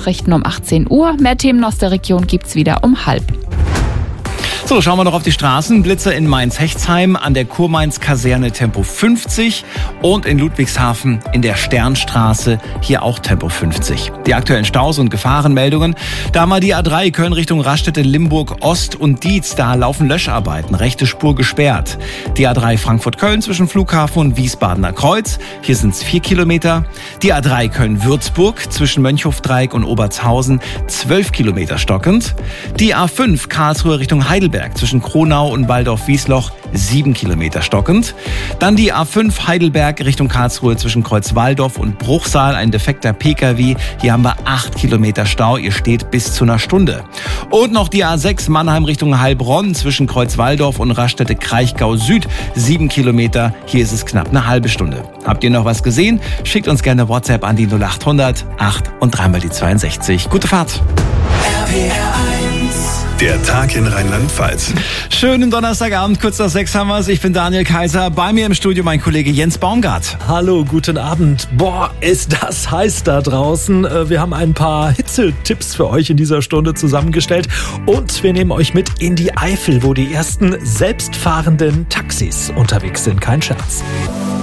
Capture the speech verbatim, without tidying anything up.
Nachrichten um achtzehn Uhr. Mehr Themen aus der Region gibt's wieder um halb. So, schauen wir noch auf die Straßen. Blitzer in Mainz-Hechtsheim, an der Kurmainz-Kaserne Tempo fünfzig und in Ludwigshafen in der Sternstraße hier auch Tempo fünfzig. Die aktuellen Staus und Gefahrenmeldungen. Da mal die A drei Köln Richtung Raststätte, Limburg Ost und Dietz, da laufen Löscharbeiten, rechte Spur gesperrt. Die A drei Frankfurt-Köln zwischen Flughafen und Wiesbadener Kreuz, hier sind es vier Kilometer. Die A drei Köln-Würzburg zwischen Mönchhofdreieck und Obertshausen, zwölf Kilometer stockend. Die A fünf Karlsruhe Richtung Heidelberg zwischen Kronau und Waldorf-Wiesloch, sieben Kilometer stockend. Dann die A fünf Heidelberg Richtung Karlsruhe zwischen Kreuzwaldorf und Bruchsal, ein defekter P K W. Hier haben wir acht Kilometer Stau, ihr steht bis zu einer Stunde. Und noch die A sechs Mannheim Richtung Heilbronn zwischen Kreuzwaldorf und Raststätte Kraichgau Süd, sieben Kilometer. Hier ist es knapp eine halbe Stunde. Habt ihr noch was gesehen? Schickt uns gerne WhatsApp an die null acht hundert acht und dreimal die zweiundsechzig. Gute Fahrt. R P R eins. Der Tag in Rheinland-Pfalz. Schönen Donnerstagabend, kurz nach sechs haben wir es. Ich bin Daniel Kaiser, bei mir im Studio mein Kollege Jens Baumgart. Hallo, guten Abend. Boah, ist das heiß da draußen. Wir haben ein paar Hitzetipps für euch in dieser Stunde zusammengestellt und wir nehmen euch mit in die Eifel, wo die ersten selbstfahrenden Taxis unterwegs sind. Kein Scherz.